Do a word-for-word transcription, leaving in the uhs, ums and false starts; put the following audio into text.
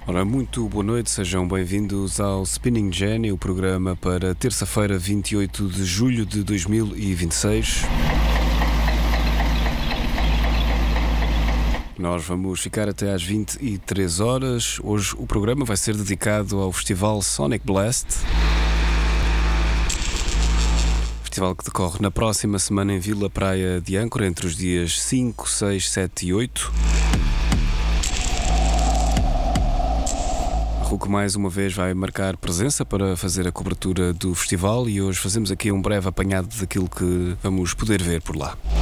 Ora, muito boa noite, sejam bem-vindos ao Spinning Jenny, o programa para terça-feira, vinte e oito de julho de dois mil e vinte e seis. Nós vamos ficar até às vinte e três horas. Hoje o programa vai ser dedicado ao festival Sonic Blast. Festival que decorre na próxima semana em Vila Praia de Âncora, entre os dias cinco, seis, sete e oito. A RUC mais uma vez vai marcar presença para fazer a cobertura do festival e hoje fazemos aqui um breve apanhado daquilo que vamos poder ver por lá.